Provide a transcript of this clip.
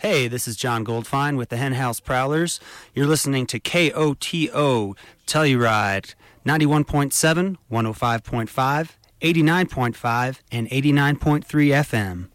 Hey, this is John Goldfine with the Hen House Prowlers. You're listening to KOTO Telluride 91.7, 105.5, 89.5, and 89.3 FM.